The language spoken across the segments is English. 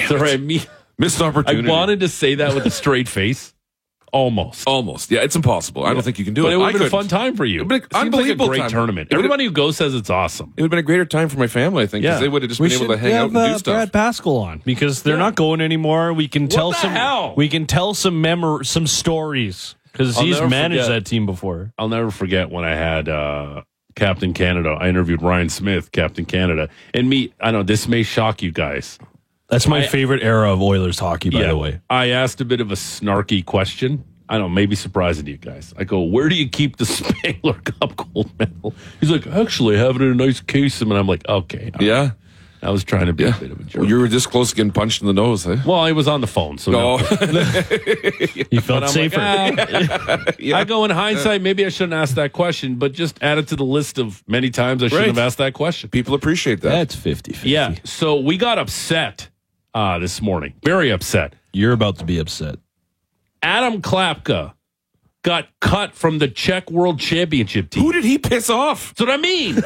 Sorry, missed I opportunity. wanted to say that with a straight face. Almost. Yeah, it's impossible. I don't think you can do But it. it would have been a couldn't. fun time for you. It would have been Seems like a unbelievable great time. tournament. Everybody who goes says it's awesome. It would have been a greater time for my family, I think, because they would have just been able to hang out and do stuff. Brad Pascal on because they're not going anymore. We can tell the some. hell? We can tell some stories because I'll he's never managed forget. that team before. I'll never forget when I had Captain Canada. I interviewed Ryan Smith, Captain Canada, and I know this may shock you guys. That's my favorite era of Oilers hockey, by the way. I asked a bit of a snarky question. I don't know, maybe surprising to you guys. I go, where do you keep the Spangler Cup gold medal? He's like, actually, I have it in a nice case. And I'm like, okay. Yeah. I was trying to be a bit of a jerk. Well, you were this close to getting punched in the nose, eh? Well, I was on the phone, so no. You felt I'm safer. Like, I go in hindsight, maybe I shouldn't ask that question, but just add it to the list of many times I shouldn't have asked that question. People appreciate that. That's 50-50. Yeah, so we got upset this morning. Very upset. You're about to be upset. Adam Klapka got cut from the Czech World Championship team. Who did he piss off? That's what I mean.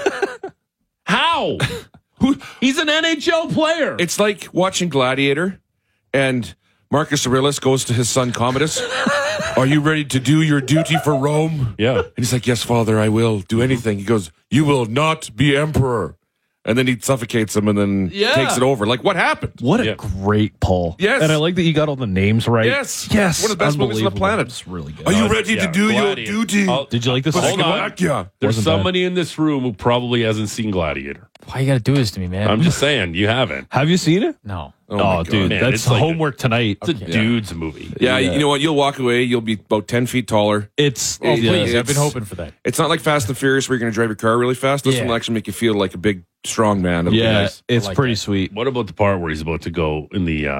How? He's an NHL player. It's like watching Gladiator, and Marcus Aurelius goes to his son Commodus. Are you ready to do your duty for Rome? Yeah. And he's like, yes, father, I will do anything. He goes, you will not be emperor. And then he suffocates him and then takes it over. Like, what happened? What a great poll. Yes. And I like that you got all the names right. Yes. Yes. One of the best movies on the planet. It's really good. Are you ready to do Gladiator. your duty? Did you like this? Hold on. Yeah. There's Wasn't somebody in this room who probably hasn't seen Gladiator. Why you got to do this to me, man? I'm just saying, you haven't. Have you seen it? No. Oh, my God. dude, Man, that's it's like homework tonight. It's a dude's movie. Yeah, you know what? You'll walk away. You'll be about 10 feet taller. It's Oh, Yeah, please. I've it's- been hoping for that. It's not like Fast and Furious where you're going to drive your car really fast. This Yeah. one will actually make you feel like a big, strong man. It'll be yeah, nice. it's I like pretty that. sweet. What about the part where he's about to go in the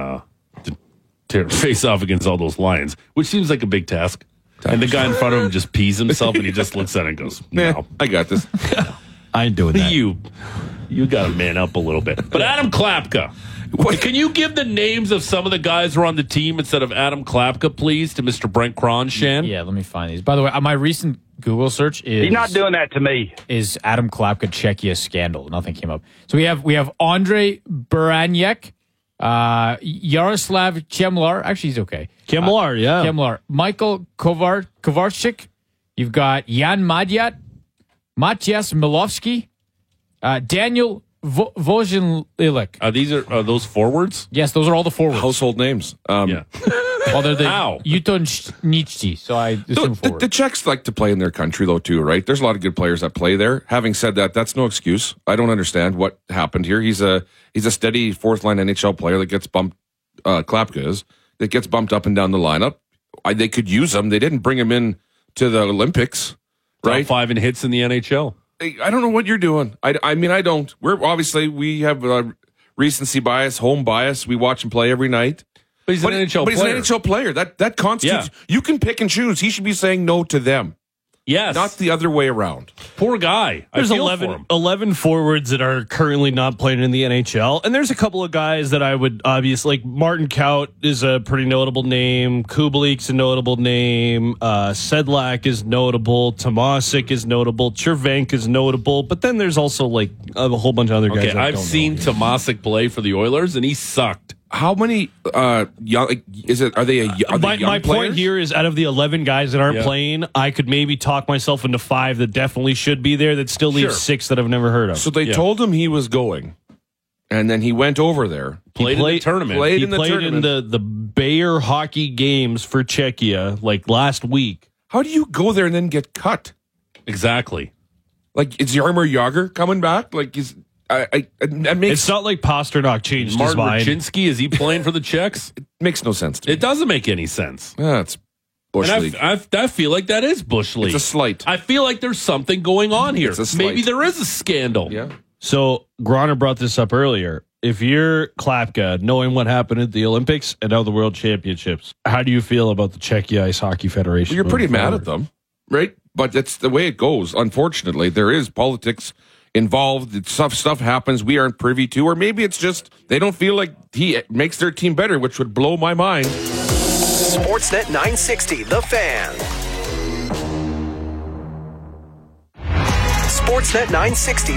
to face off against all those lions, which seems like a big task. And the guy in front of him just pees himself, and he just looks at it and goes, Nah, "No, I got this. I ain't doing that. you got to man up a little bit." But Adam Klapka, can you give the names of some of the guys who are on the team instead of Adam Klapka, please, to Mr. Brent Kronshan? Yeah, let me find these. By the way, my recent Google search is You're not doing that to me. is Adam Klapka Czechia scandal. Nothing came up. So we have Andre Baraniak, Yaroslav Chemlar. Actually, he's okay. Kemlar, yeah. Kemlar, Michael Kovarchik. You've got Jan Madyat, Matthias Milovsky, Daniel Vozinlilik. Are those forwards? Yes, those are all the forwards. Household names. Yeah. Well, they're the How? Utonchnichi, so I assume forward. The Czechs like to play in their country, though, too, right? There's a lot of good players that play there. Having said that, that's no excuse. I don't understand what happened here. He's a steady fourth-line NHL player that gets bumped, Klapka is, that gets bumped up and down the lineup. They could use him. They didn't bring him in to the Olympics, right? Top 5 in hits in the NHL. I don't know what you're doing. I mean, I don't. We have recency bias, home bias. We watch him play every night. But he's an NHL but player. he's an NHL player. That constitutes. Yeah. You can pick and choose. He should be saying no to them, Yes. not the other way around. Poor guy. There's I feel for him. 11 forwards that are currently not playing in the NHL. And there's a couple of guys that I would obviously, like Martin Kaut is a pretty notable name. Kubelik's a notable name. Sedlak is notable. Tomasic is notable. Chervenk is notable. But then there's also like a whole bunch of other guys. Okay, that I I've don't seen know. Tomasic play for the Oilers, and he sucked. How many young? Are they young My players? point here is out of the 11 guys that aren't Yeah. playing, I could maybe talk myself into 5 that definitely should be there that still leaves Sure. 6 that I've never heard of. So they told him he was going, and then he went over there. Played in the tournament. played He in the played in tournament. the Bayer hockey games for Czechia like last week. How do you go there and then get cut? Exactly. Like, is Jaromir Jagr coming back? Like, that makes It's not like Pasternak changed his Martin mind. Raczynski, is he playing for the Czechs? makes no sense to me. It doesn't make any sense. It's Bush And League. I feel like that is Bush League. It's a slight. I feel like there's something going on here. It's a slight. Maybe there is a scandal. Yeah. So Griner brought this up earlier. If you're Klapka, knowing what happened at the Olympics and now the World Championships, how do you feel about the Czechia Ice Hockey Federation? Well, you're pretty moving mad forward? at them, right? But that's the way it goes. Unfortunately, there is politics involved. Stuff happens we aren't privy to, or maybe it's just they don't feel like he makes their team better, which would blow my mind. Sportsnet 960, The Fan. Sportsnet 960,